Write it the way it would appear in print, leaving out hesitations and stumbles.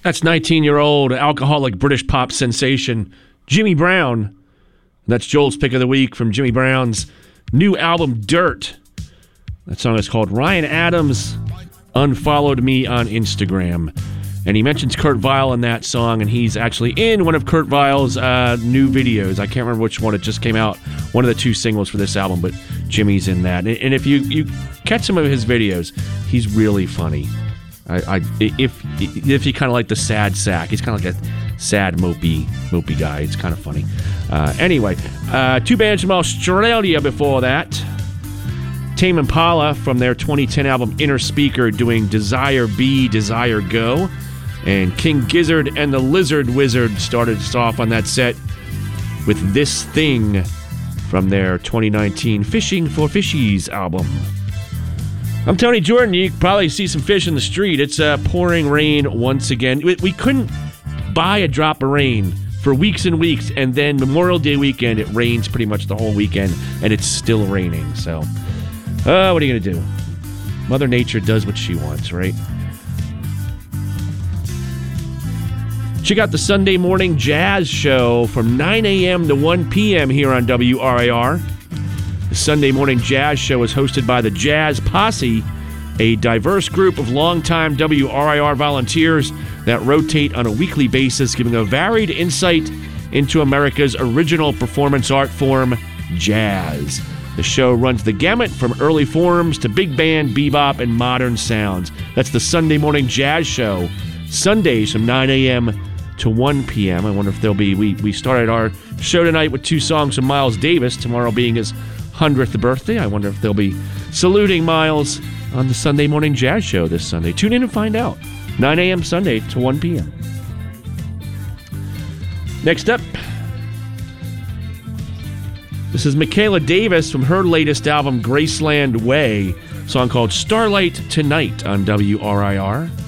That's 19-year-old alcoholic British pop sensation Jimmy Brown. That's Joel's pick of the week from Jimmy Brown's new album, Dirt. That song is called Ryan Adams Unfollowed Me on Instagram. And he mentions Kurt Vile in that song, and he's actually in one of Kurt Vile's new videos. I can't remember which one. It just came out, one of the two singles for this album, but Jimmy's in that. And if you catch some of his videos, he's really funny. If you kind of like the sad sack, he's kind of like a sad, mopey guy. It's kind of funny. Anyway, two bands from Australia before that. Tame Impala from their 2010 album Inner Speaker doing Desire Be, Desire Go. And King Gizzard and the Lizard Wizard started us off on that set with This Thing from their 2019 Fishing for Fishies album. I'm Tony Jordan. You can probably see some fish in the street. It's pouring rain once again. We couldn't buy a drop of rain for weeks and weeks, and then Memorial Day weekend, it rains pretty much the whole weekend, and it's still raining. So, what are you going to do? Mother Nature does what she wants, right? Check out the Sunday Morning Jazz Show from 9 a.m. to 1 p.m. here on WRIR. The Sunday Morning Jazz Show is hosted by the Jazz Posse, a diverse group of longtime WRIR volunteers that rotate on a weekly basis, giving a varied insight into America's original performance art form, jazz. The show runs the gamut from early forms to big band, bebop, and modern sounds. That's the Sunday Morning Jazz Show, Sundays from 9 a.m. to 1 p.m. I wonder if there'll be... We started our show tonight with two songs from Miles Davis, tomorrow being his 100th birthday. I wonder if they'll be saluting Miles on the Sunday Morning Jazz Show this Sunday. Tune in and find out. 9 a.m. Sunday to 1 p.m. Next up, this is Michaela Davis from her latest album, Graceland Way, a song called Starlight Tonight on WRIR.